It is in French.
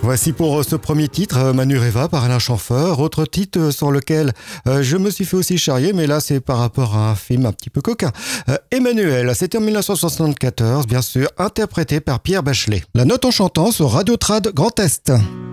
Voici pour ce premier titre, Manureva par Alain Chamfort. Autre titre sur lequel je me suis fait aussi charrier, mais là c'est par rapport à un film un petit peu coquin. Emmanuel, c'était en 1974, bien sûr, interprété par Pierre Bachelet. La note en chantant sur Radio Trad Grand Est.